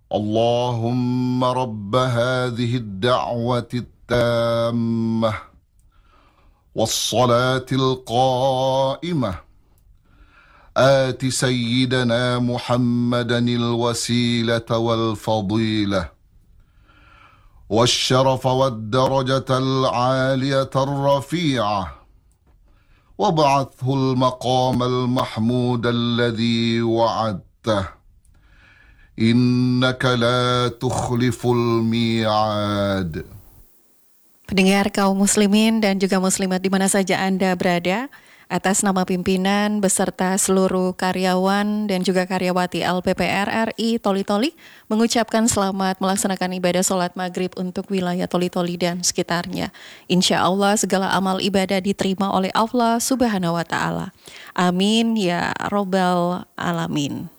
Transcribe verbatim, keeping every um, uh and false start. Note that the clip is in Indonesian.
اللهم رب هذه الدعوة التامة والصلاة القائمة آت سيدنا محمدا الوسيلة والفضيلة والشرف والدرجة العالية الرفيعة وابعثه المقام المحمود الذي وعدته إنك لا تخلف الميعاد. Pendengar kaum muslimin dan juga muslimat di mana saja Anda berada, atas nama pimpinan beserta seluruh karyawan dan juga karyawati L P P R R I Toli-Toli mengucapkan selamat melaksanakan ibadah sholat maghrib untuk wilayah Toli-Toli dan sekitarnya. Insya Allah segala amal ibadah diterima oleh Allah Subhanahu wa Ta'ala. Amin ya Robbal Alamin.